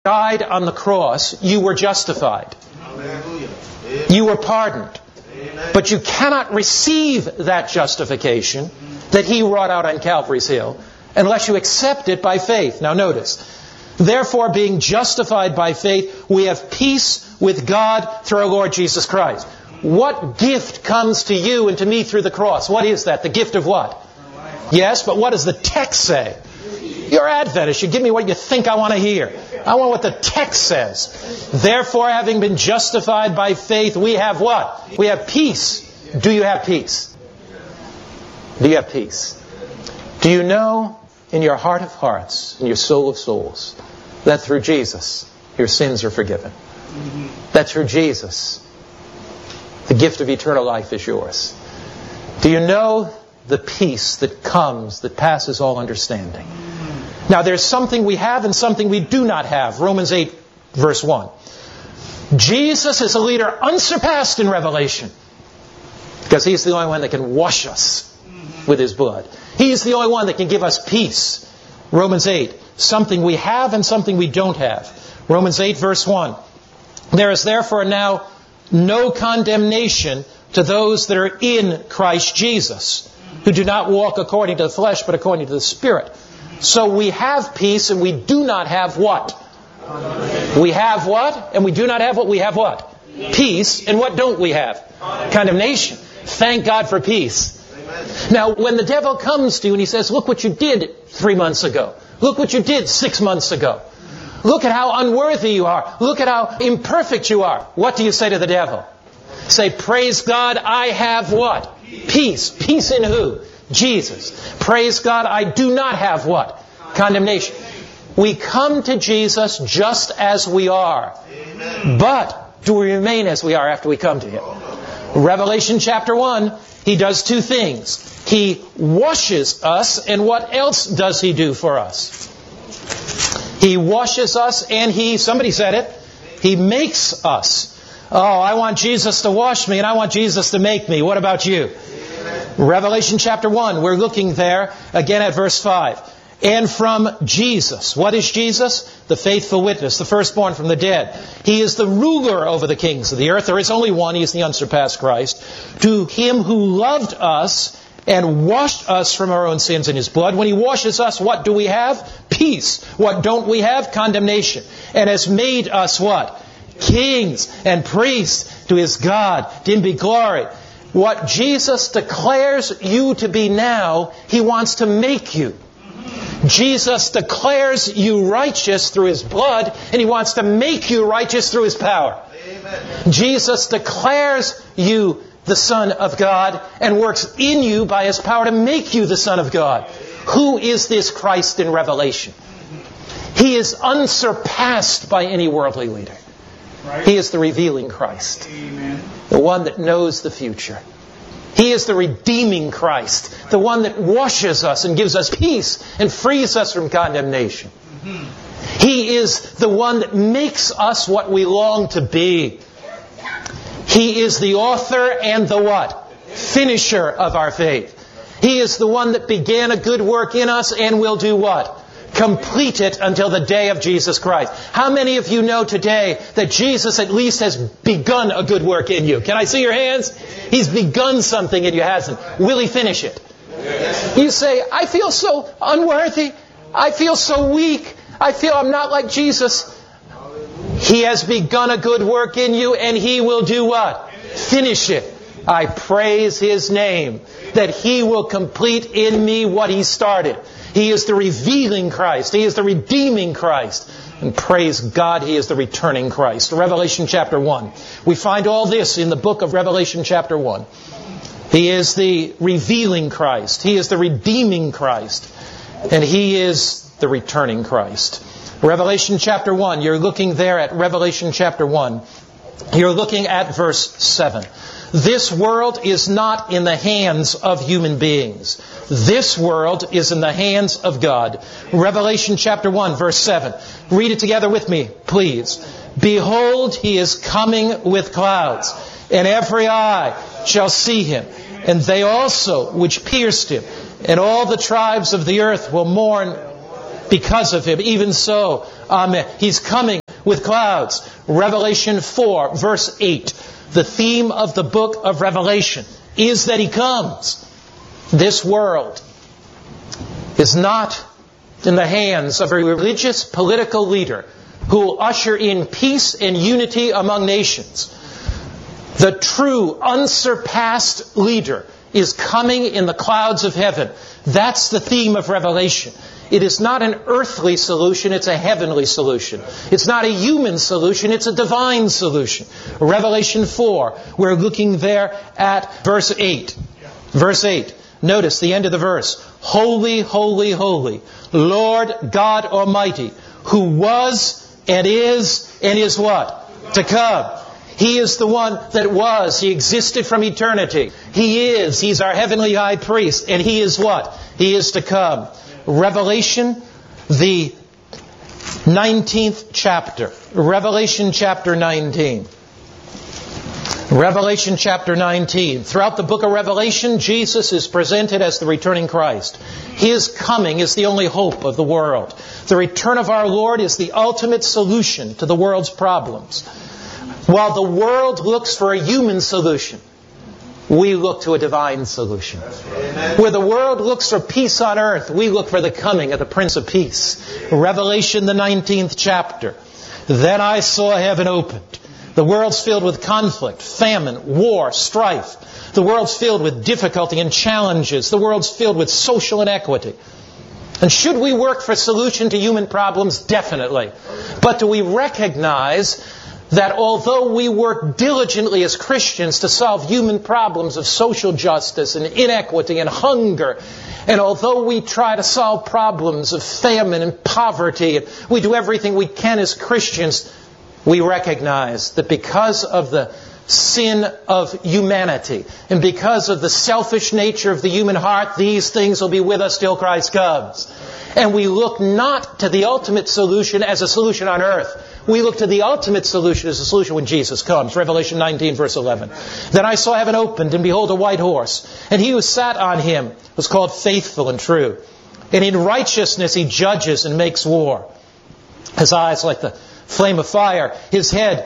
died on the cross, you were justified. You were pardoned. But you cannot receive that justification that He wrought out on Calvary's Hill unless you accept it by faith. Now notice, therefore being justified by faith, we have peace with God through our Lord Jesus Christ. What gift comes to you and to me through the cross? What is that? The gift of what? Yes, but what does the text say? You're Adventist. You give me what you think I want to hear. I want what the text says. Therefore, having been justified by faith, we have what? We have peace. Do you have peace? Do you have peace? Do you know in your heart of hearts, in your soul of souls, that through Jesus, your sins are forgiven? That through Jesus, the gift of eternal life is yours? Do you know the peace that comes, that passes all understanding? Now, there's something we have and something we do not have. Romans 8, verse 1. Jesus is a leader unsurpassed in revelation, because He's the only one that can wash us with His blood. He's the only one that can give us peace. Romans 8, something we have and something we don't have. Romans 8, verse 1. There is therefore now no condemnation to those that are in Christ Jesus, who do not walk according to the flesh, but according to the Spirit. So we have peace and we do not have what? We have what? And we do not have what? We have what? Peace. And what don't we have? Condemnation. Thank God for peace. Now, when the devil comes to you and he says, look what you did 3 months ago. Look what you did 6 months ago. Look at how unworthy you are. Look at how imperfect you are. What do you say to the devil? Say, praise God, I have what? Peace. Peace in who? Jesus. Praise God, I do not have what? Condemnation. We come to Jesus just as we are. But do we remain as we are after we come to Him? Revelation chapter 1, He does two things. He washes us, and what else does He do for us? He washes us and He, somebody said it, He makes us. Oh, I want Jesus to wash me and I want Jesus to make me. What about you? Revelation chapter 1, we're looking there again at verse 5. And from Jesus. What is Jesus? The faithful witness, the firstborn from the dead. He is the ruler over the kings of the earth. There is only one. He is the unsurpassed Christ. To Him who loved us and washed us from our own sins in His blood. When He washes us, what do we have? Peace. What don't we have? Condemnation. And has made us what? Kings and priests to His God. To Him be glory. What Jesus declares you to be now, He wants to make you. Jesus declares you righteous through His blood, and He wants to make you righteous through His power. Amen. Jesus declares you the Son of God and works in you by His power to make you the Son of God. Who is this Christ in Revelation? He is unsurpassed by any worldly leader. He is the revealing Christ. Amen. The one that knows the future. He is the redeeming Christ. The one that washes us and gives us peace and frees us from condemnation. He is the one that makes us what we long to be. He is the author and the what? Finisher of our faith. He is the one that began a good work in us and will do what? Complete it until the day of Jesus Christ. How many of you know today that Jesus at least has begun a good work in you? Can I see your hands? He's begun something and you hasn't. Will He finish it? Yes. You say, I feel so unworthy. I feel so weak. I feel I'm not like Jesus. He has begun a good work in you and He will do what? Finish it. I praise His name that He will complete in me what He started. He is the revealing Christ. He is the redeeming Christ. And praise God, He is the returning Christ. Revelation chapter 1. We find all this in the book of Revelation chapter 1. He is the revealing Christ. He is the redeeming Christ. And He is the returning Christ. Revelation chapter 1. You're looking there at Revelation chapter 1. You're looking at verse 7. This world is not in the hands of human beings. This world is in the hands of God. Revelation chapter 1, verse 7. Read it together with me, please. Behold, He is coming with clouds, and every eye shall see Him, and they also which pierced Him, and all the tribes of the earth will mourn because of him. Even so, amen. He's coming with clouds. Revelation 4, verse 8. The theme of the book of Revelation is that he comes. This world is not in the hands of a religious political leader who will usher in peace and unity among nations. The true, unsurpassed leader is coming in the clouds of heaven. That's the theme of Revelation. It is not an earthly solution, it's a heavenly solution. It's not a human solution, it's a divine solution. Revelation 4, we're looking there at verse 8. Verse 8. Notice the end of the verse. Holy, holy, holy, Lord God Almighty, who was and is what? To come. He is the one that was. He existed from eternity. He is. He's our heavenly high priest. And He is what? He is to come. Revelation, the 19th chapter. Revelation chapter 19. Revelation chapter 19. Throughout the book of Revelation, Jesus is presented as the returning Christ. His coming is the only hope of the world. The return of our Lord is the ultimate solution to the world's problems. While the world looks for a human solution, we look to a divine solution. Where the world looks for peace on earth, we look for the coming of the Prince of Peace. Revelation, the 19th chapter. Then I saw heaven opened. The world's filled with conflict, famine, war, strife. The world's filled with difficulty and challenges. The world's filled with social inequity. And should we work for a solution to human problems? Definitely. But do we recognize that although we work diligently as Christians to solve human problems of social justice and inequity and hunger, and although we try to solve problems of famine and poverty, and we do everything we can as Christians, we recognize that because of the sin of humanity and because of the selfish nature of the human heart, these things will be with us till Christ comes. And we look not to the ultimate solution as a solution on earth. We look to the ultimate solution as a solution when Jesus comes. Revelation 19, verse 11. Then I saw heaven opened, and behold, a white horse. And he who sat on him was called Faithful and True. And in righteousness he judges and makes war. His eyes like the flame of fire. His head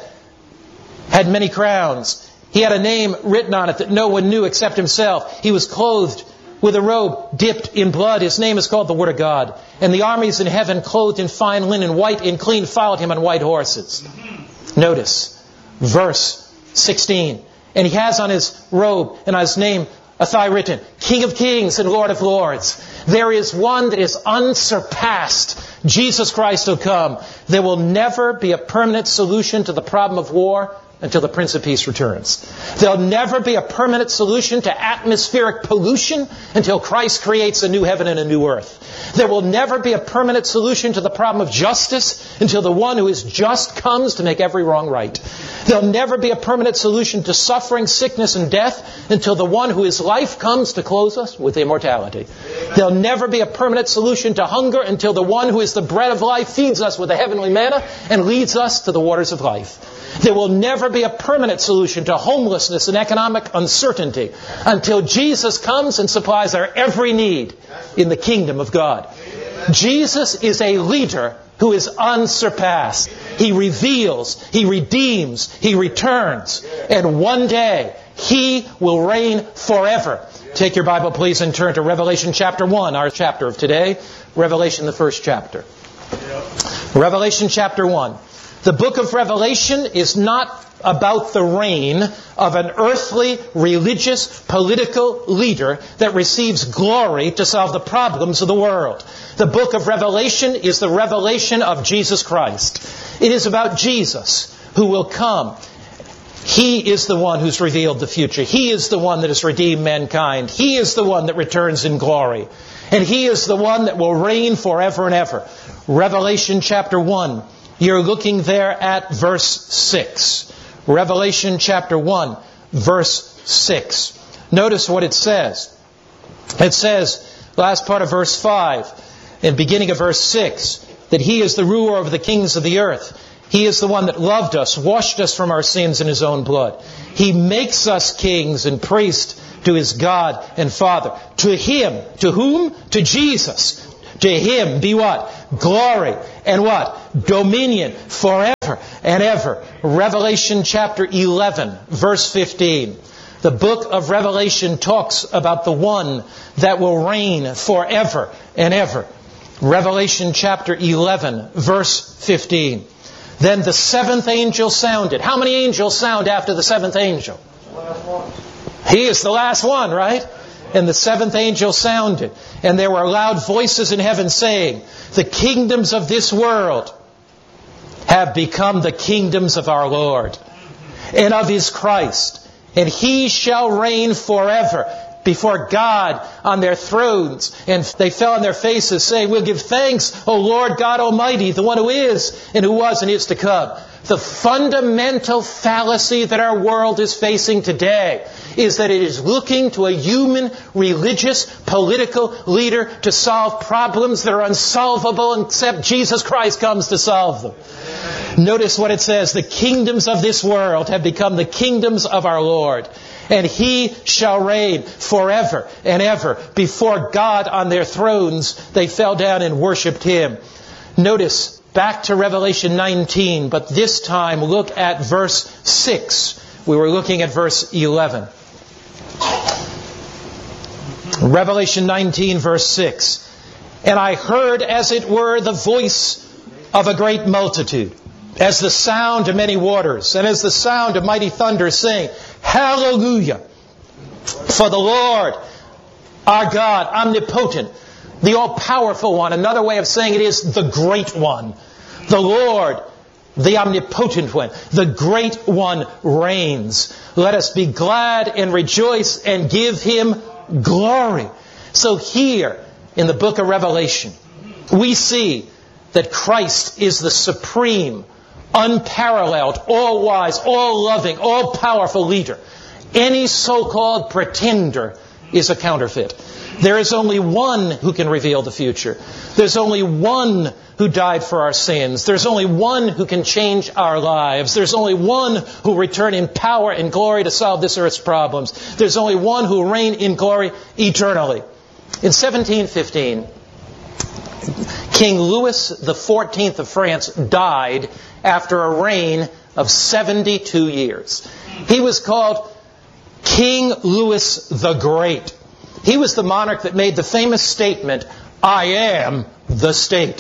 had many crowns. He had a name written on it that no one knew except himself. He was clothed with a robe dipped in blood. His name is called the Word of God. And the armies in heaven, clothed in fine linen, white and clean, followed him on white horses. Notice verse 16. And he has on his robe and on his name a thigh written, King of Kings and Lord of Lords. There is one that is unsurpassed. Jesus Christ will come. There will never be a permanent solution to the problem of war until the Prince of Peace returns. There'll never be a permanent solution to atmospheric pollution until Christ creates a new heaven and a new earth. There will never be a permanent solution to the problem of justice until the one who is just comes to make every wrong right. There'll never be a permanent solution to suffering, sickness, and death until the one who is life comes to clothe us with immortality. There'll never be a permanent solution to hunger until the one who is the bread of life feeds us with the heavenly manna and leads us to the waters of life. There will never be a permanent solution to homelessness and economic uncertainty until Jesus comes and supplies our every need in the kingdom of God. Jesus is a leader who is unsurpassed. He reveals, He redeems, He returns. And one day, He will reign forever. Take your Bible, please, and turn to Revelation chapter 1, our chapter of today. Revelation, the first chapter. Revelation chapter 1. The book of Revelation is not about the reign of an earthly, religious, political leader that receives glory to solve the problems of the world. The book of Revelation is the revelation of Jesus Christ. It is about Jesus who will come. He is the one who's revealed the future. He is the one that has redeemed mankind. He is the one that returns in glory. And He is the one that will reign forever and ever. Revelation chapter 1. You're looking there at verse 6. Revelation chapter 1, verse 6. Notice what it says. It says, last part of verse 5, and beginning of verse 6, that He is the ruler of the kings of the earth. He is the one that loved us, washed us from our sins in His own blood. He makes us kings and priests to His God and Father. To Him, to whom? To Jesus. To Him be what? Glory and what? Dominion forever and ever. Revelation chapter 11, verse 15. The book of Revelation talks about the one that will reign forever and ever. Revelation chapter 11, verse 15. Then the seventh angel sounded. How many angels sound after the seventh angel? He is the last one, right? And the seventh angel sounded. And there were loud voices in heaven saying, the kingdoms of this world have become the kingdoms of our Lord and of His Christ. And He shall reign forever before God on their thrones. And they fell on their faces, saying, we'll give thanks, O Lord God Almighty, the one who is and who was and is to come. The fundamental fallacy that our world is facing today is that it is looking to a human, religious, political leader to solve problems that are unsolvable except Jesus Christ comes to solve them. Notice what it says. The kingdoms of this world have become the kingdoms of our Lord. And He shall reign forever and ever. Before God on their thrones, they fell down and worshipped Him. Notice, back to Revelation 19, but this time look at verse 6. We were looking at verse 11. Revelation 19, verse 6. And I heard, as it were, the voice of a great multitude, as the sound of many waters, and as the sound of mighty thunder, saying, Hallelujah! For the Lord, our God, omnipotent, the all-powerful one. Another way of saying it is the great one. The Lord, the omnipotent one, the great one reigns. Let us be glad and rejoice and give Him glory. So here, in the book of Revelation, we see that Christ is the supreme, unparalleled, all-wise, all-loving, all-powerful leader. Any so-called pretender is a counterfeit. There is only one who can reveal the future. There's only one who died for our sins. There's only one who can change our lives. There's only one who will return in power and glory to solve this earth's problems. There's only one who will reign in glory eternally. In 1715, King Louis XIV of France died after a reign of 72 years. He was called King Louis the Great. He was the monarch that made the famous statement, I am the state.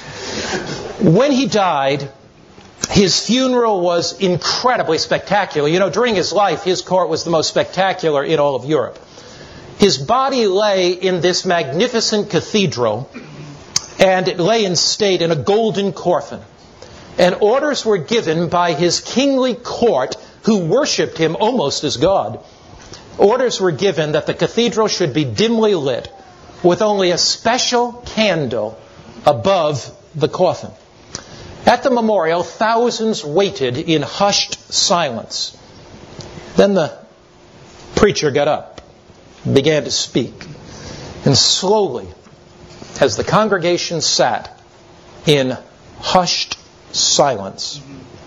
When he died, his funeral was incredibly spectacular. You know, during his life, his court was the most spectacular in all of Europe. His body lay in this magnificent cathedral, and it lay in state in a golden coffin. And orders were given by his kingly court, who worshipped him almost as God. Orders were given that the cathedral should be dimly lit with only a special candle above the coffin. At the memorial, thousands waited in hushed silence. Then the preacher got up, began to speak. And slowly, as the congregation sat in hushed silence,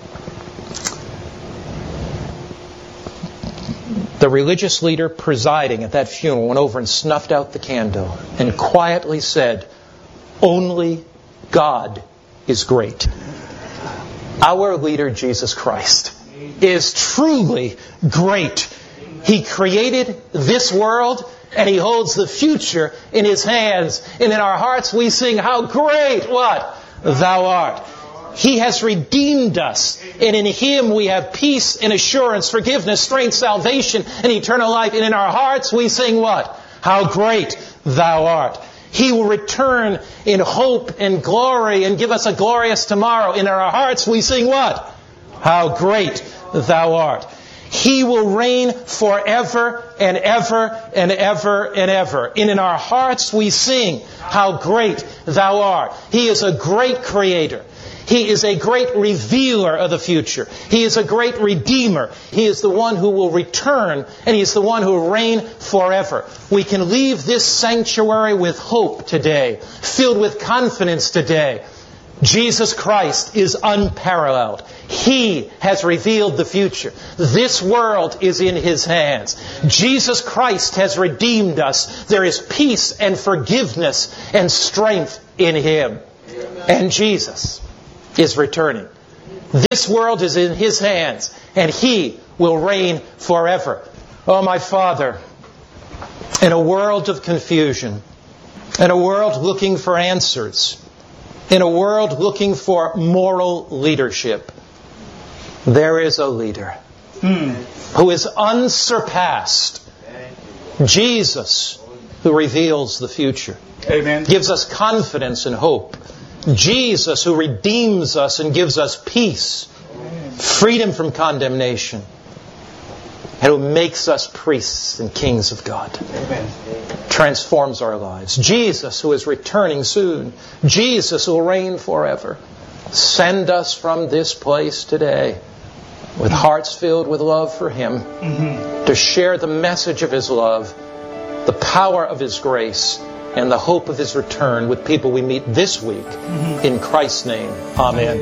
the religious leader presiding at that funeral went over and snuffed out the candle and quietly said, only God is great. Our leader, Jesus Christ, is truly great. He created this world and He holds the future in His hands. And in our hearts we sing, how great, what? Thou art. He has redeemed us, and in Him we have peace and assurance, forgiveness, strength, salvation, and eternal life. And in our hearts we sing what? How great Thou art. He will return in hope and glory and give us a glorious tomorrow. In our hearts we sing what? How great Thou art. He will reign forever and ever and ever and ever. And in our hearts we sing, how great Thou art. He is a great creator. He is a great revealer of the future. He is a great redeemer. He is the one who will return, and He is the one who will reign forever. We can leave this sanctuary with hope today, filled with confidence today. Jesus Christ is unparalleled. He has revealed the future. This world is in His hands. Jesus Christ has redeemed us. There is peace and forgiveness and strength in Him. And Jesus is returning. This world is in His hands, and He will reign forever. Oh, my Father, in a world of confusion, in a world looking for answers, in a world looking for moral leadership, there is a leader who is unsurpassed. Jesus, who reveals the future. Amen. Gives us confidence and hope. Jesus, who redeems us and gives us peace, freedom from condemnation, and who makes us priests and kings of God. Amen. Transforms our lives. Jesus, who is returning soon. Jesus, who will reign forever. Send us from this place today with hearts filled with love for Him, to share the message of His love, the power of His grace, and the hope of His return with people we meet this week. In Christ's name, amen.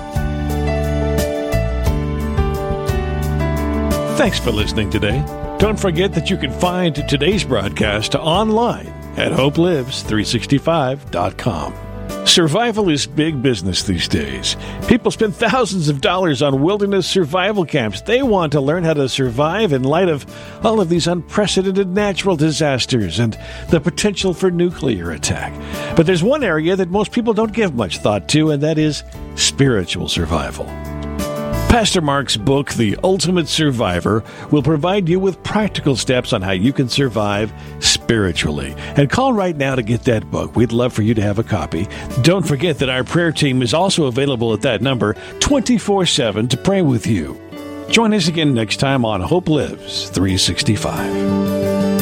Thanks for listening today. Don't forget that you can find today's broadcast online at hopelives365.com. Survival is big business these days. People spend thousands of dollars on wilderness survival camps. They want to learn how to survive in light of all of these unprecedented natural disasters and the potential for nuclear attack. But there's one area that most people don't give much thought to, and that is spiritual survival. Pastor Mark's book, The Ultimate Survivor, will provide you with practical steps on how you can survive spiritually. And call right now to get that book. We'd love for you to have a copy. Don't forget that our prayer team is also available at that number 24/7 to pray with you. Join us again next time on Hope Lives 365.